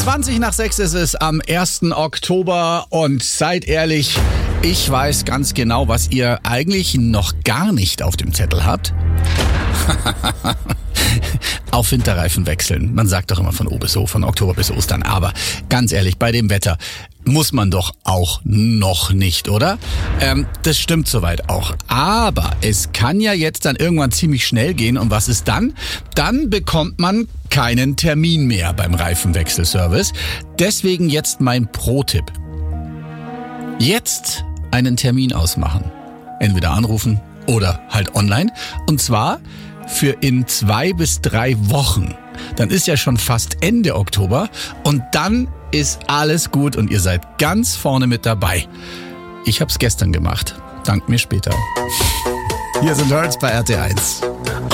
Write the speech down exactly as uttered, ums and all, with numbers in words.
zwanzig nach sechs ist es am ersten Oktober und seid ehrlich, ich weiß ganz genau, was ihr eigentlich noch gar nicht auf dem Zettel habt. Auf Winterreifen wechseln. Man sagt doch immer von O bis O, von Oktober bis Ostern. Aber ganz ehrlich, bei dem Wetter muss man doch auch noch nicht, oder? Ähm, das stimmt soweit auch. Aber es kann ja jetzt dann irgendwann ziemlich schnell gehen. Und was ist dann? Dann bekommt man keinen Termin mehr beim Reifenwechselservice. Deswegen jetzt mein Pro-Tipp. Jetzt einen Termin ausmachen. Entweder anrufen oder halt online. Und zwar für in zwei bis drei Wochen. Dann ist ja schon fast Ende Oktober und dann ist alles gut und ihr seid ganz vorne mit dabei. Ich hab's gestern gemacht. Dank mir später. Hier sind Hurts bei R T eins.